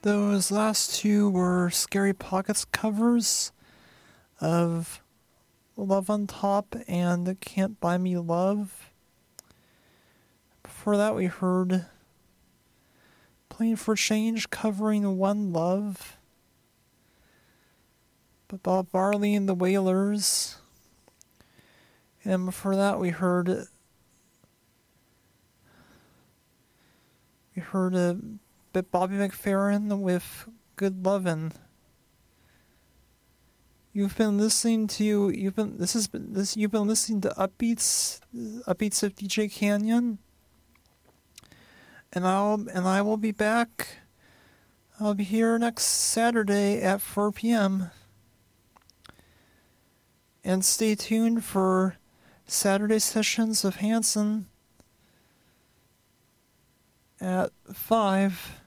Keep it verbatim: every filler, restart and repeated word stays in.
those last two were Scary Pockets covers of Love on Top and Can't Buy Me Love. Before that, we heard Playing for Change covering One Love by Bob Marley and the Wailers. And before that, we heard we heard a bit Bobby McFerrin with Good Lovin'. You've been listening to you've been this has been this you've been listening to Upbeats Upbeats of D J Canyon. And I'll and I will be back. I'll be here next Saturday at four p.m. And stay tuned for Saturday sessions of Hanson at five.